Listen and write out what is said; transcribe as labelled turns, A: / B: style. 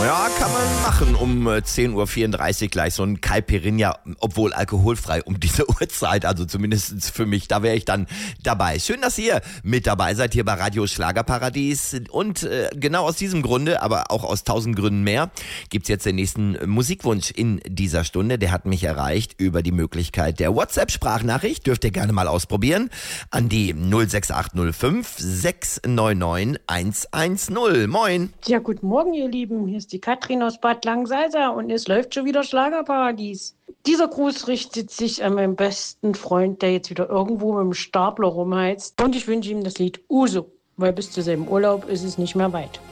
A: Ja, kann man machen um 10.34 Uhr gleich so ein Caipirinha, obwohl alkoholfrei um diese Uhrzeit, also zumindest für mich, da wäre ich dann dabei. Schön, dass ihr mit dabei seid hier bei Radio Schlagerparadies und genau aus diesem Grunde, aber auch aus 1000 Gründen mehr, gibt's jetzt den nächsten Musikwunsch in dieser Stunde. Der hat mich erreicht über die Möglichkeit der WhatsApp-Sprachnachricht, dürft ihr gerne mal ausprobieren, an die 06805 699 110. Moin!
B: Ja, guten Morgen, ihr Lieben. Hier ist die Katrin aus Bad Langensalza und es läuft schon wieder Schlagerparadies. Dieser Gruß richtet sich an meinen besten Freund, der jetzt wieder irgendwo mit dem Stapler rumheizt. Und ich wünsche ihm das Lied Uso, weil bis zu seinem Urlaub ist es nicht mehr weit.